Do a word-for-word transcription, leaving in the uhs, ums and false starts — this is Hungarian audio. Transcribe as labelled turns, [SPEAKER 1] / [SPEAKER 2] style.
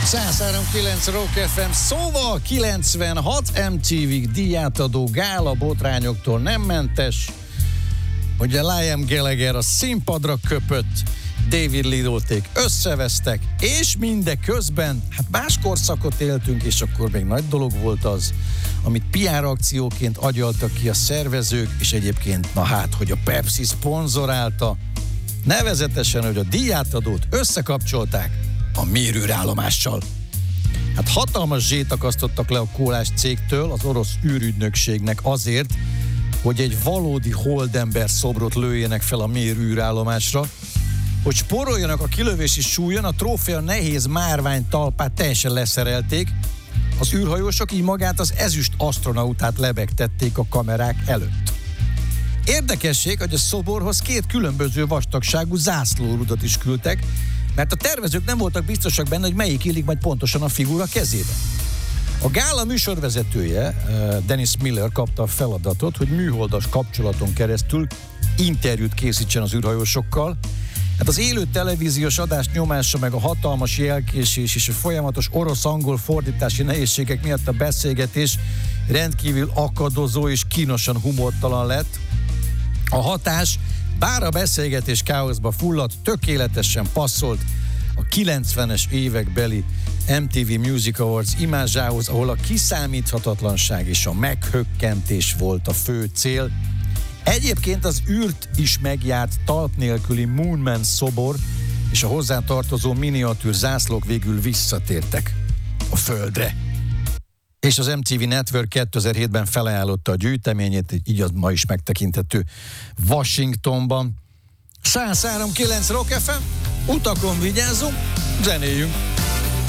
[SPEAKER 1] száz három kilenc Rock ef em, szóval kilencvenhat em té vé díjátadó gála botrányoktól nem mentes. Ugye Liam Gallagher a színpadra köpött, David Lee-Dolték összevesztek, és mindeközben, hát más korszakot éltünk, és akkor még nagy dolog volt az, amit pé er akcióként agyaltak ki a szervezők, és egyébként, na hát, hogy a Pepsi szponzorálta, nevezetesen, hogy a díjátadót összekapcsolták a mérőállomással. Hát hatalmas zsét akasztottak le a kólás cégtől, az orosz űrügynökségnek azért, hogy egy valódi holdember szobrot lőjenek fel a mérőállomásra, hogy spóroljanak a kilövési súlyon, a trófea nehéz márvány talpát teljesen leszerelték, az űrhajósok így magát az ezüst asztronautát lebegtették a kamerák előtt. Érdekesség, hogy a szoborhoz két különböző vastagságú zászlórudat is küldtek, mert a tervezők nem voltak biztosak benne, hogy melyik illik majd pontosan a figura kezébe. A gála műsorvezetője, Dennis Miller kapta a feladatot, hogy műholdas kapcsolaton keresztül interjút készítsen az űrhajósokkal. Hát az élő televíziós adás nyomása, meg a hatalmas jelkésés és a folyamatos orosz-angol fordítási nehézségek miatt a beszélgetés rendkívül akadozó és kínosan humortalan lett. A hatás, bár a beszélgetés káoszba fulladt, tökéletesen passzolt a kilencvenes évekbeli em té vé Music Awards imázsához, ahol a kiszámíthatatlanság és a meghökkentés volt a fő cél. Egyébként az űrt is megjárt talp nélküli Moonman szobor és a hozzátartozó miniatűr zászlók végül visszatértek a Földre. És az em té vé Network kétezer-hétben felajánlotta a gyűjteményét, így az ma is megtekinthető Washingtonban. száz három kilenc Rock ef em, utakon vigyázzunk, zenéljünk!